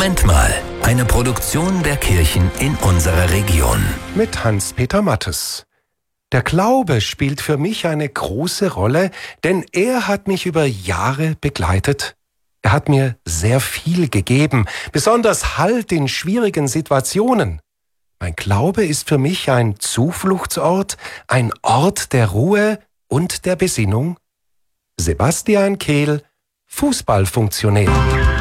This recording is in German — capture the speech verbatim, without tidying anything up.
Moment mal, eine Produktion der Kirchen in unserer Region. Mit Hans-Peter Mattes. Der Glaube spielt für mich eine große Rolle, denn er hat mich über Jahre begleitet. Er hat mir sehr viel gegeben, besonders Halt in schwierigen Situationen. Mein Glaube ist für mich ein Zufluchtsort, ein Ort der Ruhe und der Besinnung. Sebastian Kehl, Fußballfunktionär.